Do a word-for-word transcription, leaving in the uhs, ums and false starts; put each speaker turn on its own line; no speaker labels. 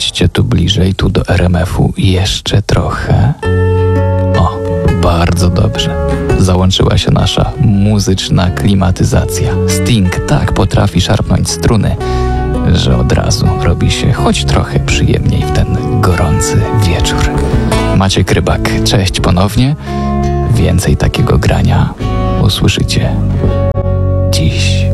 Podjedźcie tu bliżej, tu do R M F-u jeszcze trochę. O, bardzo dobrze. Załączyła się nasza muzyczna klimatyzacja. Sting tak potrafi szarpnąć struny, że od razu robi się choć trochę przyjemniej w ten gorący wieczór. Maciek Rybak, cześć ponownie. Więcej takiego grania usłyszycie dziś.